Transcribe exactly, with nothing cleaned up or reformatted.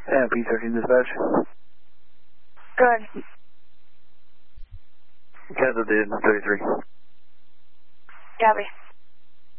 And P thirteen dispatch. Good. Cancel did thirty-three. Copy.